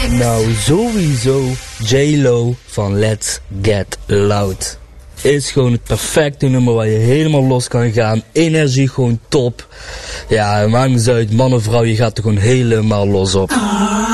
Nou, sowieso J-Lo van Let's Get Loud. Is gewoon het perfecte nummer waar je helemaal los kan gaan. Energie gewoon top. Ja, maakt niet uit, man of vrouw, je gaat er gewoon helemaal los op.